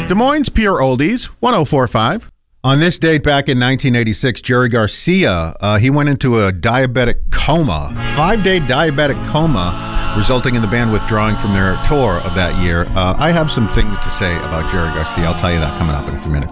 Des Moines Pure Oldies, 104.5. On this date back in 1986, Jerry Garcia, he went into a diabetic coma, 5-day diabetic coma, resulting in the band withdrawing from their tour of that year. I have some things to say about Jerry Garcia. I'll tell you that coming up in a few minutes.